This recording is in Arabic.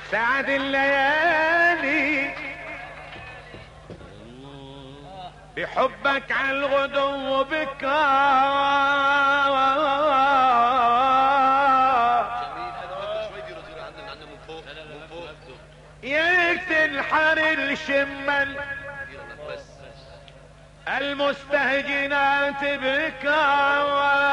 سعد الليالي بحبك على الغدو بكار يقتل حرير شمل المستهجنات بكار